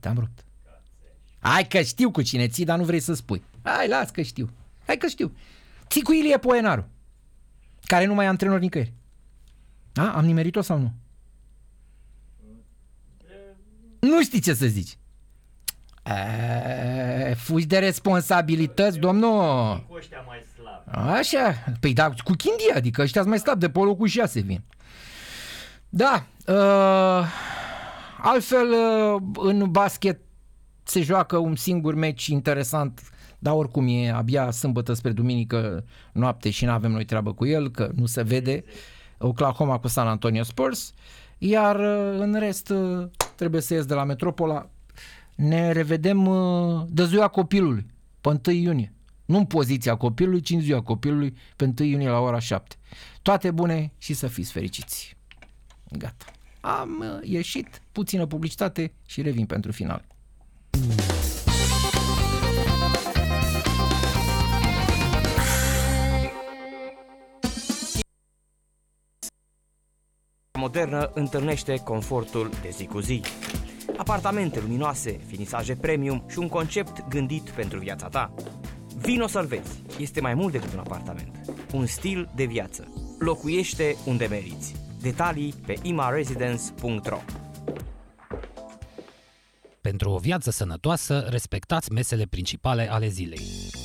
te-am rupt. Hai că știu cu cine ții, dar nu vrei să spui. Hai, las că știu. Hai că știu. Ții cu Ilie Poenaru, care nu mai e antrenor nicăieri. Da? Am nimerit-o sau nu? Nu știi ce să zici. Fugi de responsabilități, domnul. Cu ăștia mai slabi. Așa. Păi da, cu Chindia, adică ăștia mai slabi, de pe locul 6 vin. Da. Altfel, în basket se joacă un singur meci interesant, dar oricum e abia sâmbătă spre duminică noapte și nu avem noi treabă cu el, că nu se vede. Oklahoma cu San Antonio Spurs. Iar în rest trebuie să ies de la Metropola. Ne revedem de ziua copilului, pe 1 iunie. Nu în poziția copilului, ci în ziua copilului, pe 1 iunie la ora 7. Toate bune și să fiți fericiți. Gata. Am ieșit, puțină publicitate și revin pentru final. Modernă întâlnește confortul de zi cu zi. Apartamente luminoase, finisaje premium și un concept gândit pentru viața ta. Vino să-l vezi. Este mai mult decât un apartament. Un stil de viață. Locuiește unde meriți. Detalii pe imaresidence.ro. Pentru o viață sănătoasă, respectați mesele principale ale zilei.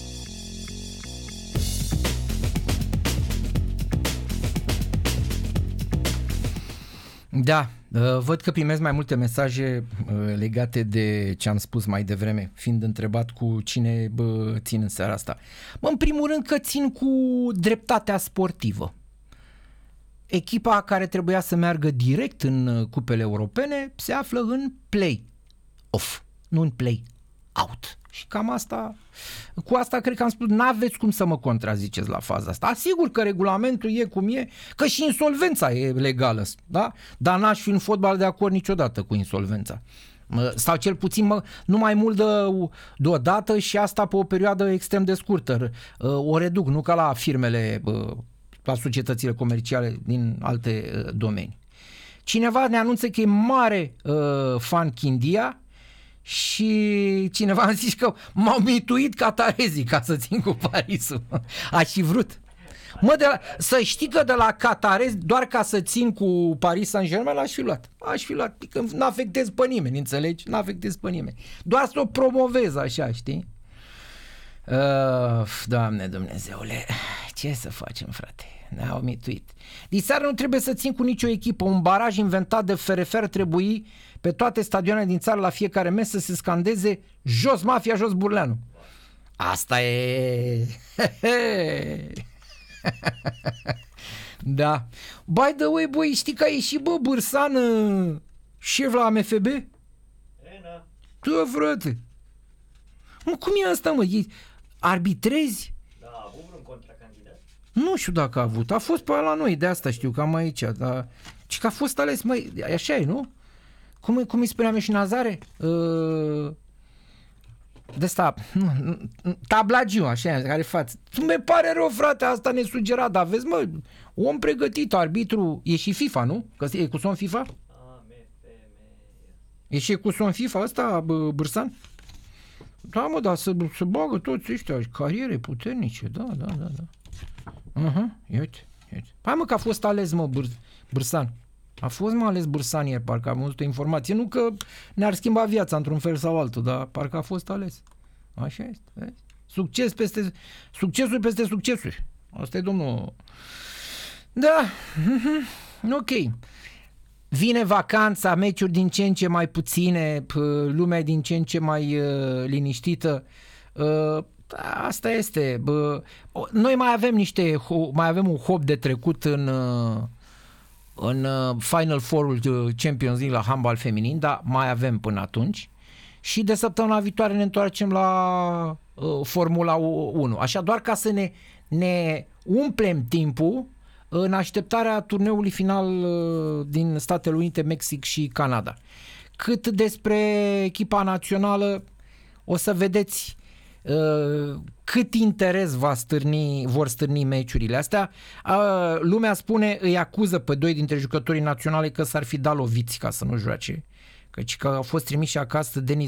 Da, văd că primesc mai multe mesaje legate de ce am spus mai devreme, fiind întrebat cu cine țin în seara asta. În primul rând că țin cu dreptatea sportivă. Echipa care trebuia să meargă direct în cupele europene se află în play-off, nu în play-out. Și cam asta, cu asta cred că am spus, n-aveți cum să mă contraziceți la faza asta. Asigur că regulamentul e cum e, că și insolvența e legală, da? Dar n-aș fi în fotbal de acord niciodată cu insolvența. Sau cel puțin nu mai mult de o dată și asta pe o perioadă extrem de scurtă. O reduc, nu ca la firmele, la societățile comerciale din alte domenii. Cineva ne anunță că e mare fan Chindia și cineva a zis că m-au mituit catarezii ca să țin cu Parisul. Aș fi vrut. Să știi că de la catarezi, doar ca să țin cu Paris Saint-Germain, l-aș fi luat. Aș fi luat, că n-afectez pe nimeni, înțelegi? N-afectez pe nimeni. Doar să o promovez așa, știi? Doamne Dumnezeule, ce să facem, frate? Ne-au mituit. Diseară nu trebuie să țin cu nicio echipă. Un baraj inventat de Ferefer trebuie pe toate stadioanele din țară la fiecare mes să se scandeze jos mafia, jos Burleanu. Asta e... Da. By the way, băi, știi că a ieșit, Bârsan șef la MFB? Da, frate. Cum e asta, mă? Arbitrezi? Da, a avut vreun contracandidat? Nu știu dacă a avut. A fost pe la noi, de asta știu, cam aici. Dar... Și că a fost ales, măi, așa e, nu? Cum îi spuneam și Nazare? De asta, tablagiu, așa, care față. Mi pare rău, frate, asta ne sugera, dar vezi, mă, om pregătit, arbitru, e și FIFA, nu? Că e cu son FIFA? E și cu son FIFA ăsta, Bârsan? Da, mă, dar să bagă toți ăștia, cariere puternice, da. Uite. Hai, mă, că a fost ales, mă, Bârsan. A fost, mă, ales Bârsan ieri, parcă am văzut o informație. Nu că ne-ar schimba viața într-un fel sau altul, dar parcă a fost ales. Așa este, vezi? Succesul peste succesuri. Asta e, domnul. Da, ok. Vine vacanța, meciuri din ce în ce mai puține, lumea din ce în ce mai liniștită. Asta este. Noi mai avem un hop de trecut în Final Four-ul Champions League la handbal feminin, dar mai avem până atunci. Și de săptămâna viitoare ne întoarcem la Formula 1. Așa, doar ca să ne umplem timpul în așteptarea turneului final din Statele Unite, Mexic și Canada. Cât despre echipa națională, o să vedeți cât interes vor stârni meciurile astea. Lumea spune, îi acuză pe 2 dintre jucătorii naționale că s-ar fi dat loviți ca să nu joace, căci că au fost trimiși acasă Denis